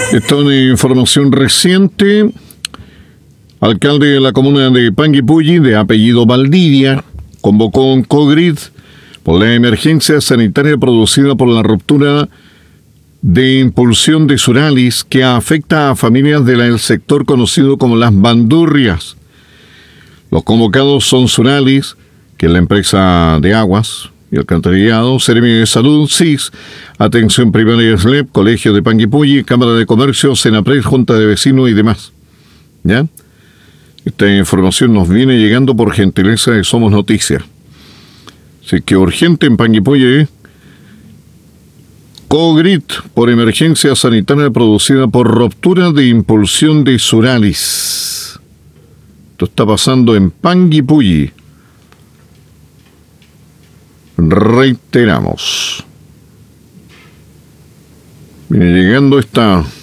Esta es una información reciente. Alcalde de la comuna de Panguipulli, de apellido Valdivia, convocó un COGRID por la emergencia sanitaria producida por la ruptura de impulsión de Suralis que afecta a familias del sector conocido como Las Bandurrias. Los convocados son Suralis, que es la empresa de aguas y alcantarillado, Servicio de Salud, SIS, Atención Primaria SLEP, Colegio de Panguipulli, Cámara de Comercio, Senapred, Junta de Vecinos y demás. ¿Ya? Esta información nos viene llegando por gentileza de Somos Noticias. Así que urgente en Panguipulli, COGRID por emergencia sanitaria producida por ruptura de impulsión de Suralis. Esto está pasando en Panguipulli. Reiteramos. Viene llegando esta